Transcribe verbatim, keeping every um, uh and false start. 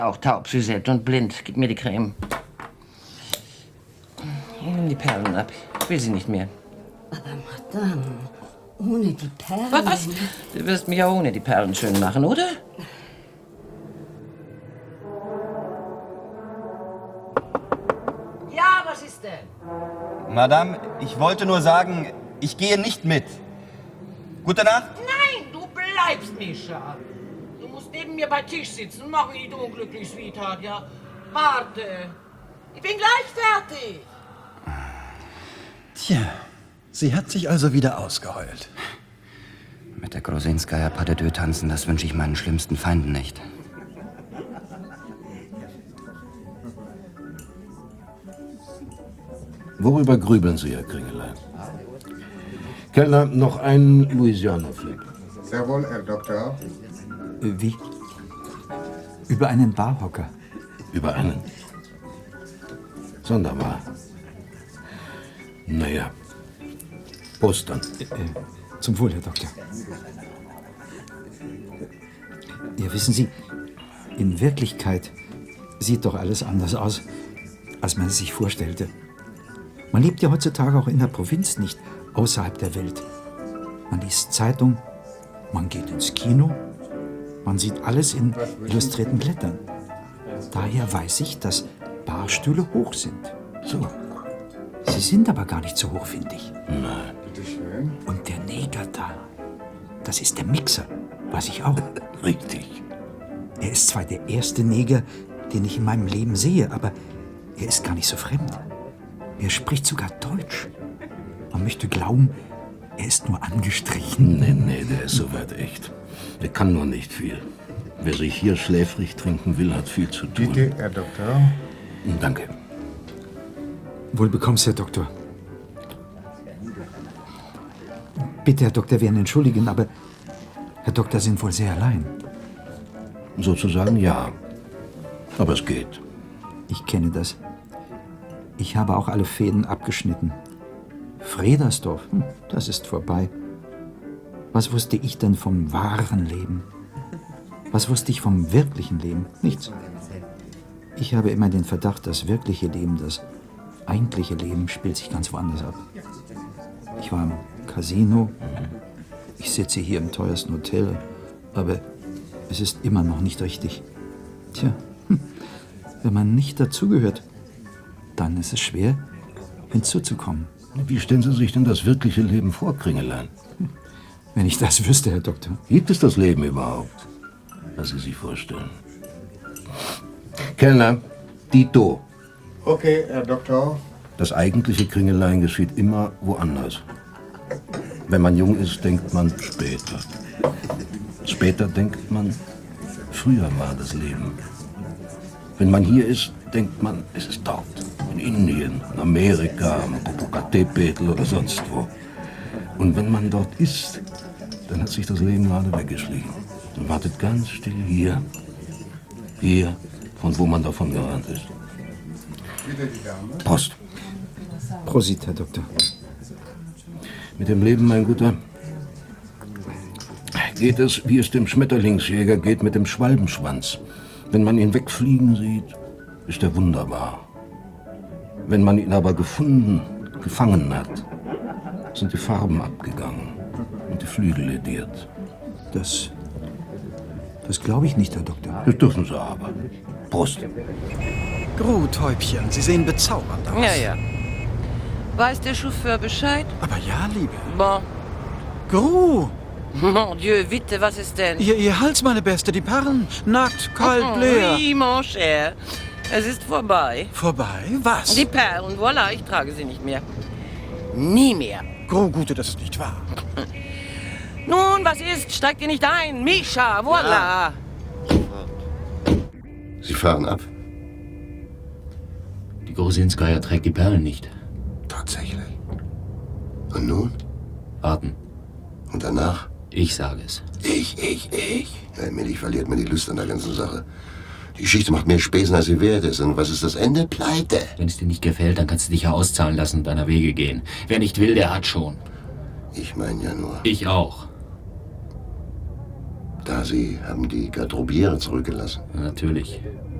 Auch taub, Suzette, und blind. Gib mir die Creme. Nimm die Perlen ab. Ich will sie nicht mehr. Aber Madame, ohne die Perlen... Was? Du wirst mich auch ohne die Perlen schön machen, oder? Ja, was ist denn? Madame, ich wollte nur sagen, ich gehe nicht mit. Gute Nacht. Nein, du bleibst, Mischa. Du musst neben mir bei Tisch sitzen. Mach mich nicht unglücklich, Sweetheart, ja? Warte. Ich bin gleich fertig. Tja, sie hat sich also wieder ausgeheult. Mit der Grosinskaya Pas de deux tanzen, das wünsche ich meinen schlimmsten Feinden nicht. Worüber grübeln Sie, Herr Kringelein? Kellner, noch ein Louisiana-Fleck. Sehr wohl, Herr Doktor. Wie? Über einen Barhocker. Über einen? Sonderbar. Naja. Prost dann. Äh, zum Wohl, Herr Doktor. Ja, wissen Sie, in Wirklichkeit sieht doch alles anders aus, als man es sich vorstellte. Man lebt ja heutzutage auch in der Provinz nicht außerhalb der Welt. Man liest Zeitung, man geht ins Kino, man sieht alles in illustrierten Blättern. Daher weiß ich, dass Barstühle hoch sind. So. Sie sind aber gar nicht so hoch, finde ich. Nein. Bitte schön. Und der Neger da, das ist der Mixer, weiß ich auch. Richtig. Er ist zwar der erste Neger, den ich in meinem Leben sehe, aber er ist gar nicht so fremd. Er spricht sogar Deutsch. Man möchte glauben, er ist nur angestrichen. Nee, nee, der ist soweit echt. Der kann nur nicht viel. Wer sich hier schläfrig trinken will, hat viel zu tun. Bitte, Herr Doktor. Danke. Wohl bekommst, Herr Doktor. Bitte, Herr Doktor, werden entschuldigen, aber Herr Doktor sind wohl sehr allein. Sozusagen ja. Aber es geht. Ich kenne das. Ich habe auch alle Fäden abgeschnitten. Fredersdorf, hm, das ist vorbei. Was wusste ich denn vom wahren Leben? Was wusste ich vom wirklichen Leben? Nichts. Ich habe immer den Verdacht, das wirkliche Leben, das eigentliche Leben spielt sich ganz woanders ab. Ich war im Casino, ich sitze hier im teuersten Hotel, aber es ist immer noch nicht richtig. Tja, hm, wenn man nicht dazugehört, dann ist es schwer, hinzuzukommen. Wie stellen Sie sich denn das wirkliche Leben vor, Kringelein? Wenn ich das wüsste, Herr Doktor. Gibt es das Leben überhaupt, was Sie sich vorstellen? Kellner, Dito. Okay, Herr Doktor. Das eigentliche Kringelein geschieht immer woanders. Wenn man jung ist, denkt man später. Später denkt man, früher war das Leben. Wenn man hier ist, denkt man, es ist dort. In Indien, in Amerika, am Popocatépetl oder sonst wo. Und wenn man dort ist, dann hat sich das Leben gerade weggeschlichen. Und wartet ganz still hier. Hier, von wo man davon gerannt ist. Bitte die Dame. Prost. Prosit, Herr Doktor. Mit dem Leben, mein Guter, geht es, wie es dem Schmetterlingsjäger geht mit dem Schwalbenschwanz. Wenn man ihn wegfliegen sieht, ist er wunderbar. Wenn man ihn aber gefunden, gefangen hat, sind die Farben abgegangen und die Flügel lediert. Das, das glaube ich nicht, Herr Doktor. Das dürfen Sie aber. Prost. Gruthäubchen, Sie sehen bezaubernd aus. Ja, ja. Weiß der Chauffeur Bescheid? Aber ja, Liebe. Bon. Gru! Mon Dieu, bitte, was ist denn? Ihr, ihr Hals, meine Beste, die Perlen. Nackt, kalt, Oh, leer. oui, mon cher. Es ist vorbei. Vorbei? Was? Die Perlen, voilà, ich trage sie nicht mehr. Nie mehr. Gru, Gute, das ist nicht wahr. Nun, was ist? Steigt ihr nicht ein? Mischa, voilà. Sie fahren ab. Die Grosinskaya trägt die Perlen nicht. Tatsächlich. Und nun? Warten. Und danach? Ich sage es. Ich, ich, ich. Allmählich verliert man die Lust an der ganzen Sache. Die Geschichte macht mehr Späßen, als sie wert ist. Und was ist das Ende? Pleite. Wenn es dir nicht gefällt, dann kannst du dich ja auszahlen lassen und deiner Wege gehen. Wer nicht will, der hat schon. Ich meine ja nur. Ich auch. Da Sie haben die Garderobiere zurückgelassen. Natürlich.